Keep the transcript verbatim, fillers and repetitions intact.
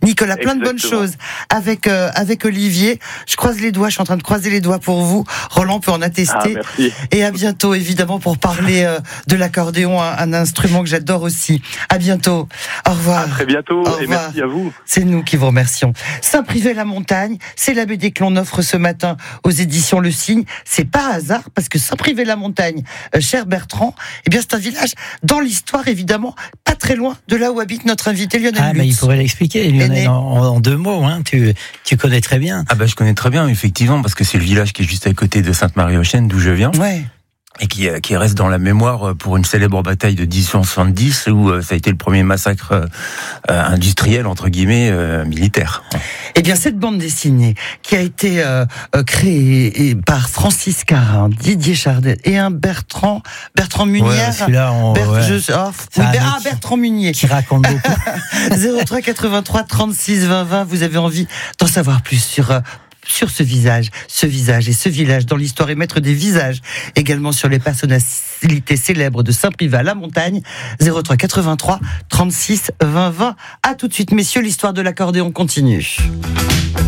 Nicolas, plein de bonnes Exactement. choses avec euh, avec Olivier. Je croise les doigts, je suis en train de croiser les doigts pour vous. Roland peut en Ah, attester. merci. Et à bientôt, évidemment, pour parler euh, de l'accordéon, un, un instrument que j'adore aussi. À bientôt. Au revoir. À très bientôt Au et revoir. merci à vous. C'est nous qui vous remercions. Saint-Privé-la-Montagne, c'est la B D que l'on offre ce matin aux éditions Le Cygne. C'est pas hasard, parce que Saint-Privé-la-Montagne, euh, cher Bertrand, eh bien, c'est un village dans l'histoire, évidemment, pas très loin de là où habite notre invité Lionel Ah, Lutz. mais il pourrait l'expliquer, Lionel, en, en deux mots, hein. Tu, tu connais très bien. Ah bah je connais très bien, effectivement, parce que c'est le village qui est juste à côté de Sainte-Marie-aux-Chênes, d'où je viens. Ouais. Et qui, qui reste dans la mémoire pour une célèbre bataille de dix-huit cent soixante-dix où ça a été le premier massacre euh, industriel, entre guillemets, euh, militaire. Eh bien, cette bande dessinée qui a été euh, euh, créée et, par Francis Carin, Didier Chardet et un Bertrand Bertrand Munier. Ouais, celui-là, on, Ber- ouais. je- oh, C'est oui, un Ber- mec ah, Bertrand Munier. Qui raconte beaucoup. zéro trois quatre-vingt-trois trente-six vingt vingt. Vous avez envie d'en savoir plus sur euh, sur ce visage, ce visage et ce village dans l'histoire et mettre des visages également sur les personnalités célèbres de Saint-Privé-la-Montagne. zéro trois quatre-vingt-trois trente-six vingt vingt. À tout de suite, messieurs, l'histoire de l'accordéon continue.